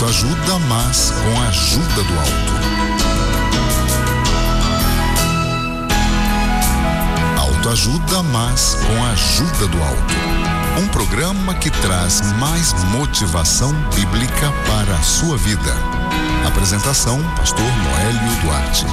Autoajuda, mas com a ajuda do alto. Autoajuda, mas com a ajuda do alto. Um programa que traz mais motivação bíblica para a sua vida. Apresentação, Pastor Noélio Duarte.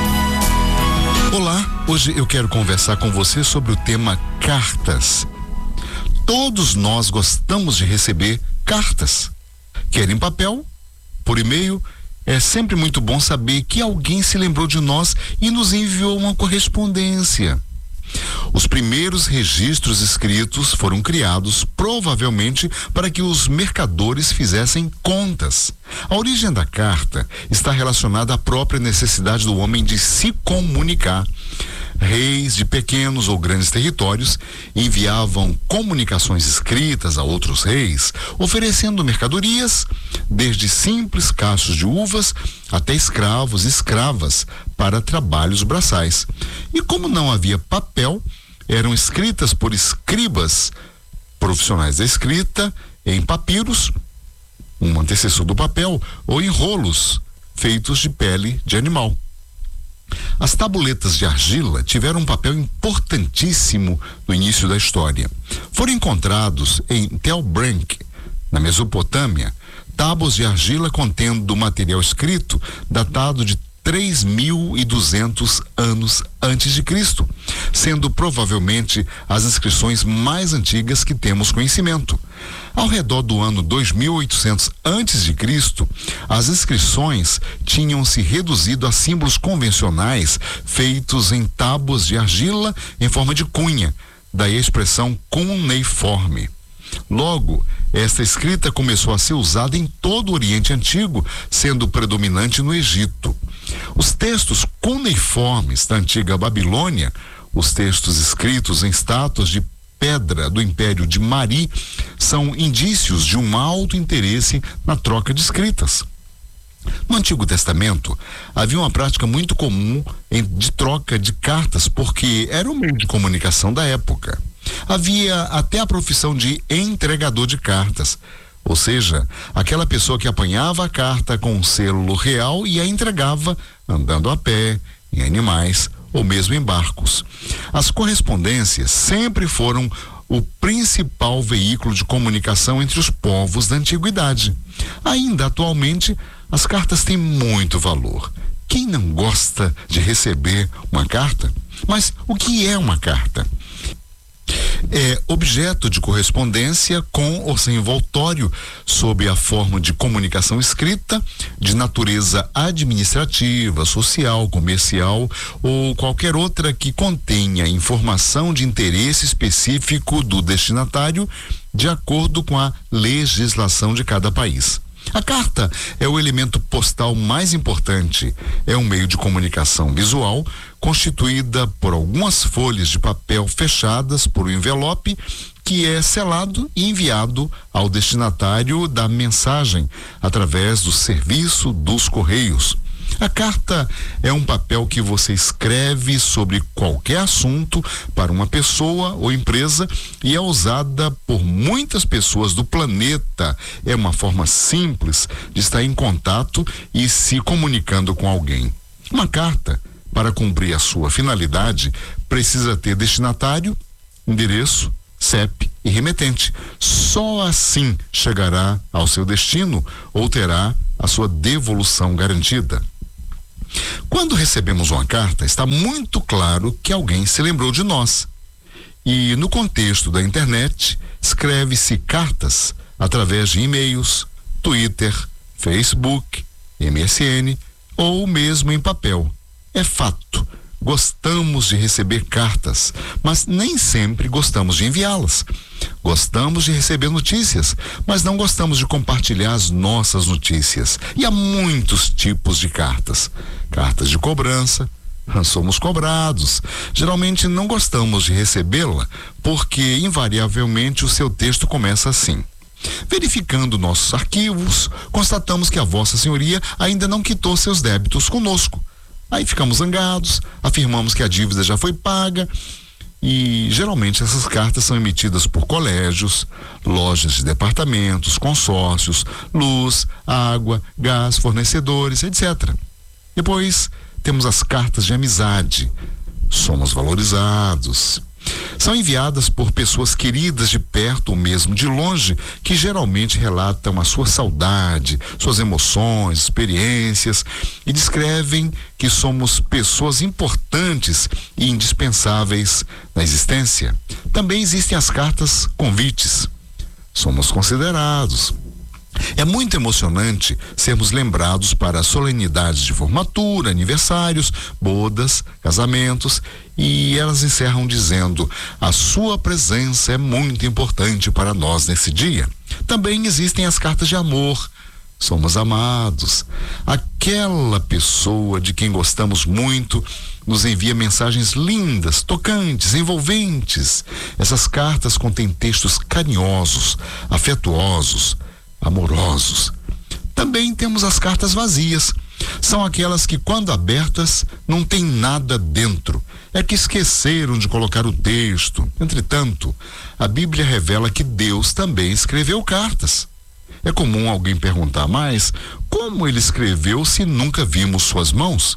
Olá, hoje eu quero conversar com você sobre o tema cartas. Todos nós gostamos de receber cartas. Quer em papel, por e-mail. É sempre muito bom saber que alguém se lembrou de nós e nos enviou uma correspondência. Os primeiros registros escritos foram criados provavelmente para que os mercadores fizessem contas. A origem da carta está relacionada à própria necessidade do homem de se comunicar. Reis de pequenos ou grandes territórios enviavam comunicações escritas a outros reis, oferecendo mercadorias, desde simples cachos de uvas até escravos e escravas para trabalhos braçais. E como não havia papel, eram escritas por escribas, profissionais da escrita, em papiros, um antecessor do papel, ou em rolos feitos de pele de animal. As tabuletas de argila tiveram um papel importantíssimo no início da história. Foram encontrados em Tel Brank, na Mesopotâmia, tábuas de argila contendo material escrito datado de 3.200 anos antes de Cristo, sendo provavelmente as inscrições mais antigas que temos conhecimento. Ao redor do ano 2800 antes de Cristo, as inscrições tinham se reduzido a símbolos convencionais feitos em tábuas de argila em forma de cunha, daí a expressão cuneiforme. Logo, esta escrita começou a ser usada em todo o Oriente Antigo, sendo predominante no Egito. Os textos cuneiformes da antiga Babilônia, os textos escritos em estátuas de pedra do Império de Mari, são indícios de um alto interesse na troca de escritas. No Antigo Testamento, havia uma prática muito comum de troca de cartas, porque era o meio de comunicação da época. Havia até a profissão de entregador de cartas, ou seja, aquela pessoa que apanhava a carta com um selo real e a entregava andando a pé, em animais ou mesmo em barcos. As correspondências sempre foram o principal veículo de comunicação entre os povos da antiguidade. Ainda atualmente, as cartas têm muito valor. Quem não gosta de receber uma carta? Mas o que é uma carta? É objeto de correspondência com ou sem envoltório, sob a forma de comunicação escrita, de natureza administrativa, social, comercial ou qualquer outra que contenha informação de interesse específico do destinatário, de acordo com a legislação de cada país. A carta é o elemento postal mais importante. É um meio de comunicação visual constituída por algumas folhas de papel fechadas por um envelope que é selado e enviado ao destinatário da mensagem através do serviço dos correios. A carta é um papel que você escreve sobre qualquer assunto para uma pessoa ou empresa e é usada por muitas pessoas do planeta. É uma forma simples de estar em contato e se comunicando com alguém. Uma carta, para cumprir a sua finalidade, precisa ter destinatário, endereço, CEP e remetente. Só assim chegará ao seu destino ou terá a sua devolução garantida. Quando recebemos uma carta, está muito claro que alguém se lembrou de nós. E no contexto da internet, escreve-se cartas através de e-mails, Twitter, Facebook, MSN ou mesmo em papel. É fato, gostamos de receber cartas, mas nem sempre gostamos de enviá-las. Gostamos de receber notícias, mas não gostamos de compartilhar as nossas notícias. E há muitos tipos de cartas. Cartas de cobrança, somos cobrados. Geralmente não gostamos de recebê-la, porque invariavelmente o seu texto começa assim: verificando nossos arquivos, constatamos que a Vossa Senhoria ainda não quitou seus débitos conosco. Aí ficamos zangados, afirmamos que a dívida já foi paga E geralmente essas cartas são emitidas por colégios, lojas de departamentos, consórcios, luz, água, gás, fornecedores, etc. Depois temos as cartas de amizade. Somos valorizados. São enviadas por pessoas queridas de perto ou mesmo de longe, que geralmente relatam a sua saudade, suas emoções, experiências e descrevem que somos pessoas importantes e indispensáveis na existência. Também existem as cartas convites. Somos considerados. É muito emocionante sermos lembrados para solenidades de formatura, aniversários, bodas, casamentos, e elas encerram dizendo: a sua presença é muito importante para nós nesse dia. Também existem as cartas de amor. Somos amados. Aquela pessoa de quem gostamos muito nos envia mensagens lindas, tocantes, envolventes. Essas cartas contêm textos carinhosos, afetuosos, amorosos. Também temos as cartas vazias. São aquelas que, quando abertas, não tem nada dentro. É que esqueceram de colocar o texto. Entretanto, a Bíblia revela que Deus também escreveu cartas. É comum alguém perguntar: mas como ele escreveu se nunca vimos suas mãos?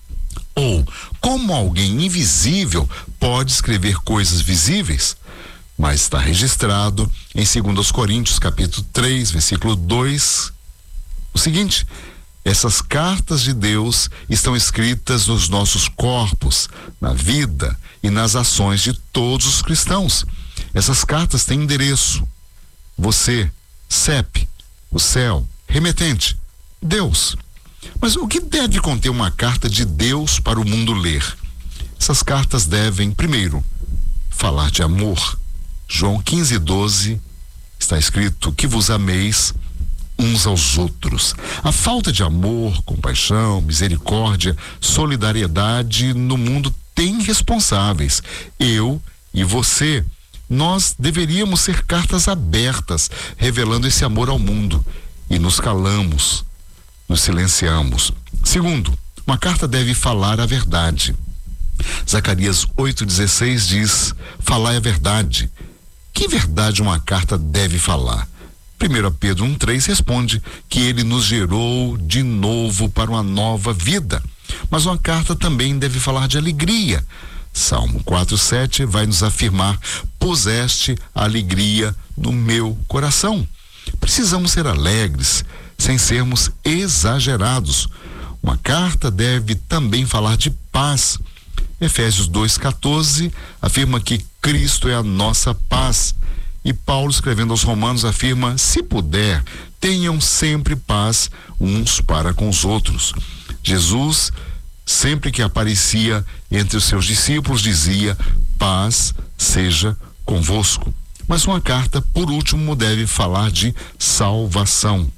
Ou como alguém invisível pode escrever coisas visíveis? Mas está registrado em 2 Coríntios, capítulo 3, versículo 2, o seguinte: essas cartas de Deus estão escritas nos nossos corpos, na vida e nas ações de todos os cristãos. Essas cartas têm endereço. Você, CEP, o céu, remetente, Deus. Mas o que deve conter uma carta de Deus para o mundo ler? Essas cartas devem, primeiro, falar de amor. João 15:12 está escrito: que vos ameis uns aos outros. A falta de amor, compaixão, misericórdia, solidariedade no mundo tem responsáveis. Eu e você, nós deveríamos ser cartas abertas, revelando esse amor ao mundo. E nos calamos, nos silenciamos. Segundo, uma carta deve falar a verdade. Zacarias 8:16 diz: falai a verdade. Que verdade uma carta deve falar? 1 Pedro 1:3 responde que ele nos gerou de novo para uma nova vida. Mas uma carta também deve falar de alegria. Salmo 4:7 vai nos afirmar: puseste a alegria no meu coração. Precisamos ser alegres, sem sermos exagerados. Uma carta deve também falar de paz. Efésios 2:14 afirma que Cristo é a nossa paz. E Paulo, escrevendo aos Romanos, afirma: se puder, tenham sempre paz uns para com os outros. Jesus, sempre que aparecia entre os seus discípulos, dizia: paz seja convosco. Mas uma carta, por último, deve falar de salvação.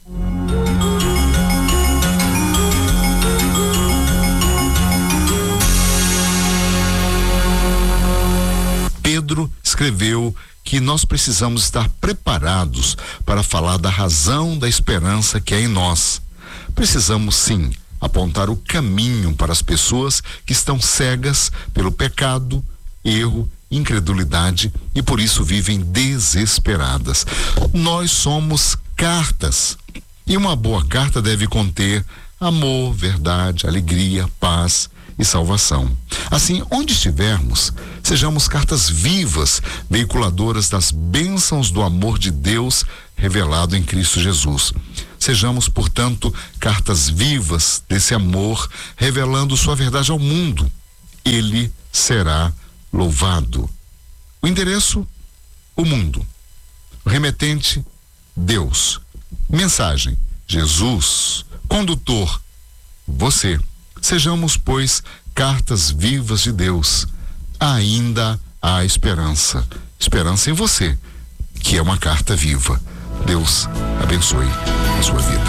Pedro escreveu que nós precisamos estar preparados para falar da razão da esperança que é em nós. Precisamos, sim, apontar o caminho para as pessoas que estão cegas pelo pecado, erro, incredulidade e por isso vivem desesperadas. Nós somos cartas e uma boa carta deve conter amor, verdade, alegria, paz e salvação. Assim, onde estivermos, sejamos cartas vivas, veiculadoras das bênçãos do amor de Deus revelado em Cristo Jesus. Sejamos, portanto, cartas vivas desse amor, revelando sua verdade ao mundo. Ele será louvado. O endereço: o mundo. O remetente: Deus. Mensagem: Jesus. Condutor: você. Sejamos, pois, cartas vivas de Deus. Ainda há esperança. Esperança em você, que é uma carta viva. Deus abençoe a sua vida.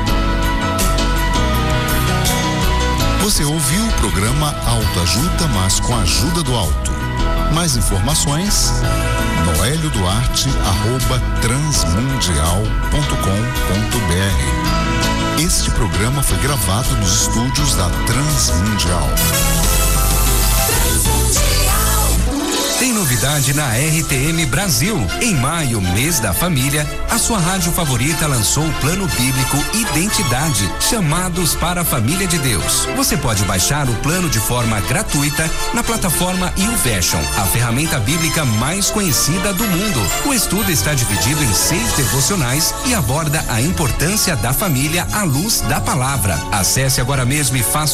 Você ouviu o programa Autoajuda, mas com a ajuda do alto. Mais informações: noelioduarte@transmundial.com.br. Este programa foi gravado nos estúdios da Transmundial. Tem novidade na RTM Brasil. Em maio, mês da família, a sua rádio favorita lançou o plano bíblico Identidade, Chamados para a Família de Deus. Você pode baixar o plano de forma gratuita na plataforma YouVersion, a ferramenta bíblica mais conhecida do mundo. O estudo está dividido em 6 devocionais e aborda a importância da família à luz da palavra. Acesse agora mesmo e faça